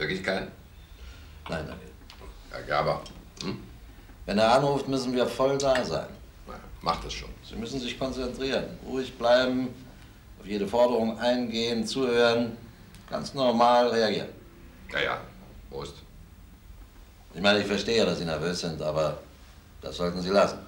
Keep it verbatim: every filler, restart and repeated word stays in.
Wirklich keinen? Nein, danke. Herr Gerber. Hm? Wenn er anruft, müssen wir voll da sein. Na, macht das schon. Sie müssen sich konzentrieren, ruhig bleiben, auf jede Forderung eingehen, zuhören, ganz normal reagieren. Ja, ja. Prost. Ich meine, ich verstehe, dass Sie nervös sind, aber das sollten Sie lassen.